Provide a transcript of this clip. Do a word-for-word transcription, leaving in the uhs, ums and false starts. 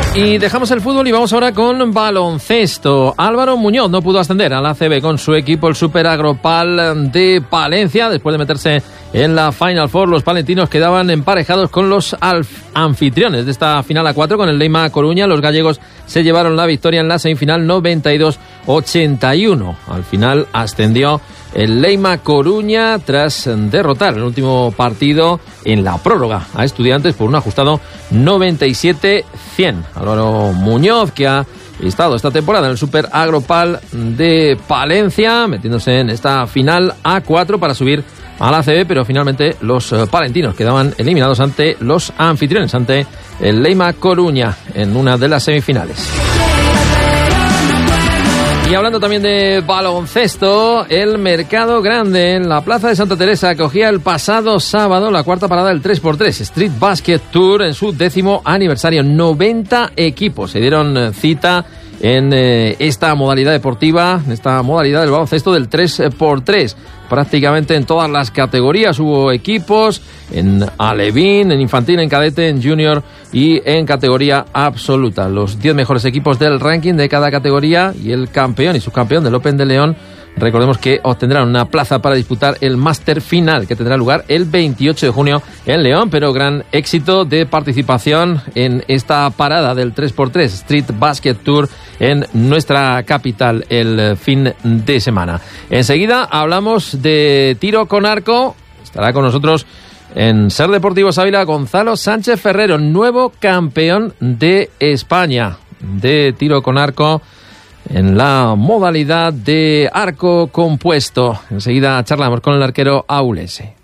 Y dejamos el fútbol y vamos ahora con baloncesto. Álvaro Muñoz no pudo ascender a la A C B con su equipo, el Super Agropal de Palencia. Después de meterse en la Final Four, los palentinos quedaban emparejados con los anfitriones de esta final a cuatro, con el Leima Coruña. Los gallegos se llevaron la victoria en la semifinal noventa y dos ochenta y uno. Al final ascendió el Leima Coruña tras derrotar el último partido en la prórroga a Estudiantes por un ajustado noventa y siete cien. Álvaro Muñoz, que ha estado esta temporada en el Super Agropal de Palencia, metiéndose en esta final a cuatro para subir a la A C B, pero finalmente los palentinos quedaban eliminados ante los anfitriones, ante el Leima Coruña en una de las semifinales. Y hablando también de baloncesto, el Mercado Grande en la Plaza de Santa Teresa acogía el pasado sábado la cuarta parada del tres por tres Street Basket Tour en su décimo aniversario. noventa equipos se dieron cita en eh, esta modalidad deportiva, en esta modalidad del baloncesto del tres por tres. Prácticamente en todas las categorías hubo equipos, en alevín, en infantil, en cadete, en junior y en categoría absoluta. Los diez mejores equipos del ranking de cada categoría y el campeón y subcampeón del Open de León, recordemos que obtendrán una plaza para disputar el máster final, que tendrá lugar el veintiocho de junio en León, pero gran éxito de participación en esta parada del tres por tres Street Basket Tour en nuestra capital el fin de semana. Enseguida hablamos de tiro con arco. Estará con nosotros en Ser Deportivos Ávila Gonzalo Sánchez Ferrero, nuevo campeón de España de tiro con arco en la modalidad de arco compuesto. Enseguida charlamos con el arquero aulese.